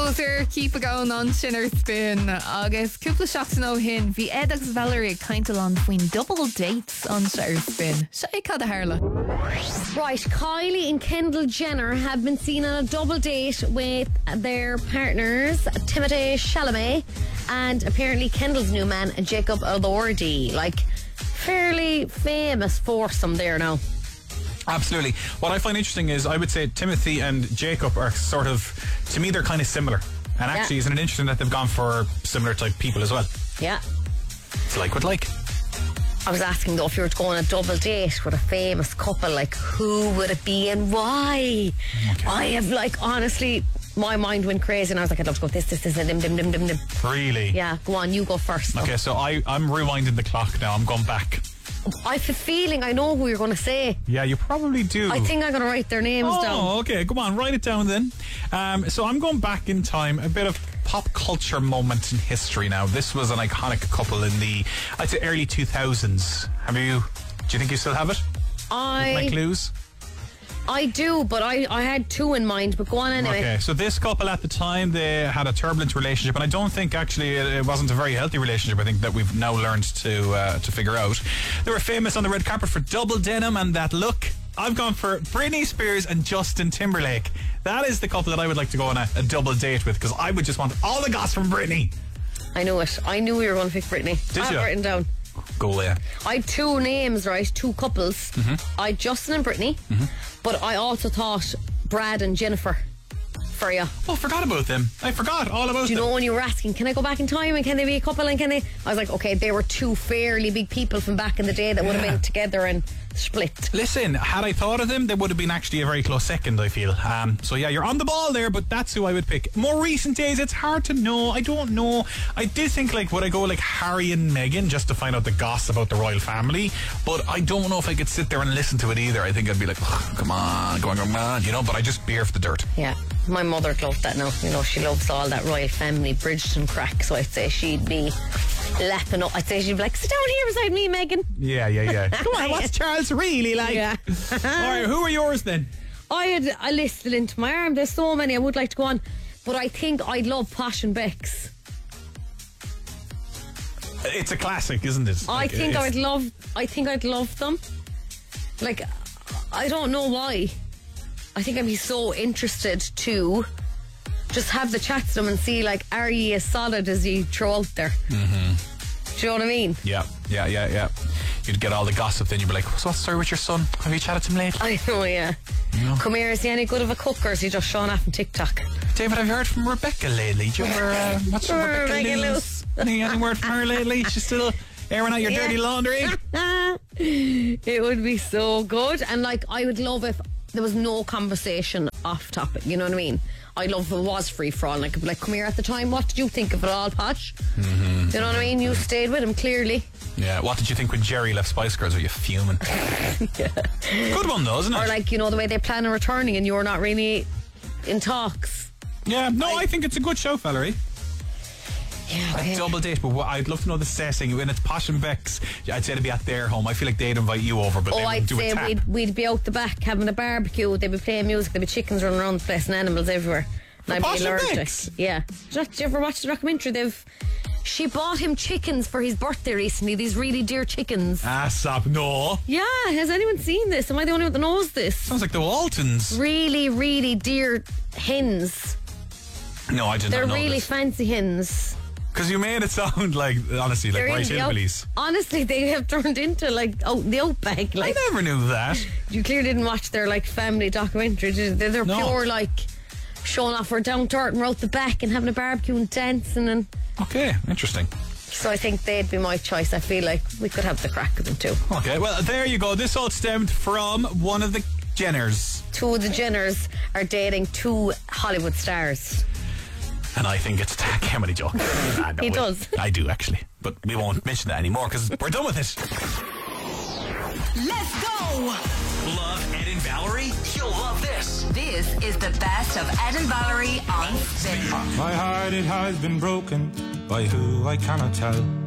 Closer, keep it going on Sinner Spin. Agus cúpla seachtain ó hin, bhí Ed agus Valerie cainteal an faoin double dates on Sinner Spin. Sé cad a Harla. Right, Kylie and Kendall Jenner have been seen on a double date with their partners, Timothée Chalamet and apparently Kendall's new man, Jacob Elordi. Like, fairly famous foursome there now. Absolutely. What I find interesting is I would say Timothy and Jacob are sort of, to me, they're kind of similar. And actually, isn't it interesting that they've gone for similar type people as well? Yeah. It's like with like. I was asking though, if you were to go on a double date with a famous couple, like who would it be and why? Okay. I have like, honestly, my mind went crazy and I was like, I'd love to go this, and dim. Really? Yeah, go on, you go first. Okay, so I'm rewinding the clock now. I'm going back. I have a feeling I know who you're going to say. Yeah, you probably do. I think I'm going to write their names down. Oh, okay. Come on, write it down then. So I'm going back in time, a bit of pop culture moment in history now. This was an iconic couple in the, I'd say, early 2000s. Do you think you still have it? With my clues? I do, but I had two in mind, but go on anyway. Okay, so this couple at the time, they had a turbulent relationship, and I don't think actually it wasn't a very healthy relationship. I think that we've now learned to figure out. They were famous on the red carpet for double denim and that look. I've gone for Britney Spears and Justin Timberlake. That is the couple that I would like to go on a double date with, because I would just want all the goss from Britney. I knew it. I knew you were going to pick Britney. Did you? I have written down. Go, yeah. I had two names, right? Two couples. Mm-hmm. I had Justin and Britney, but I also thought Brad and Jennifer for you. Oh, I forgot about them. I forgot all about them. Do you know when you were asking, can I go back in time and can they be a couple and can they? I was like, okay, they were two fairly big people from back in the day that would have been together and split. Listen, had I thought of them, they would have been actually a very close second, I feel. So yeah, you're on the ball there, but that's who I would pick. More recent days, it's hard to know. I don't know. I did think, like, would I go like Harry and Meghan just to find out the goss about the royal family? But I don't know if I could sit there and listen to it either. I think I'd be like, oh, come on, but I just beer for the dirt. Yeah, my mother loved that now. You know, she loves all that royal family Bridgerton crack, so I'd say she'd be lapping up. I'd say she'd be like, sit down here beside me, Meghan. Yeah. Come on, what's Charles really like? Yeah. Alright, who are yours then? I had a list into my arm. There's so many I would like to go on, but I think I'd love Posh and Bex. It's a classic, isn't it? I think I'd love them. Like, I don't know why. I think I'd be so interested to just have the chat to them and see, like, are you as solid as you throw out there? Do you know what I mean? Yeah. You'd get all the gossip, then you'd be like, so what's the story with your son? Have you chatted to him lately? I know, yeah. Come here, is he any good of a cook, or is he just showing off on TikTok? David, have you heard from Rebecca lately? Do you ever, what's from Rebecca Lewis? Any word from her lately? She's still airing out your dirty laundry? It would be so good. And, like, I would love if there was no conversation off topic, you know what I mean? I'd love if it was free for all. Like, come here at the time, what did you think of it all, Posh? Do you know what I mean? You stayed with him, clearly. Yeah, what did you think when Jerry left Spice Girls? Were you fuming? Yeah. Good one though, isn't it? Or, like, you know, the way they plan on returning and you're not really in talks. Yeah, no, I think it's a good show, Valerie. Yeah, okay. A double date, but I'd love to know the setting. When it's Posh and Bex, I'd say to be at their home. I feel like they'd invite you over, but they wouldn't do a tap. I'd say we'd be out the back having a barbecue. They'd be playing music. There'd be chickens running around the place and animals everywhere. And I'd be allergic. Yeah. Did you ever watch the documentary? She bought him chickens for his birthday recently. These really dear chickens. Ah, stop! No. Yeah. Has anyone seen this? Am I the only one that knows this? Sounds like the Waltons. Really, really dear hens. No, I didn't know. They're really fancy hens. Because you made it sound like, honestly, like right hillbillies. Honestly, they have turned into like the outback. Like, I never knew that. You clearly didn't watch their like family documentary. They're pure like showing off our down to earth and we're out the back and having a barbecue and dancing and. Okay, interesting. So I think they'd be my choice. I feel like we could have the crack with them too. Okay, well there you go. This all stemmed from one of the Jenners. Two of the Jenners are dating two Hollywood stars. And I think it's Kemeny Joe. He does. I do, actually. But we won't mention that anymore because we're done with it. Let's go! Love Ed and Valerie? You'll love this. This is the best of Ed and Valerie on Spin. My heart, it has been broken by who I cannot tell.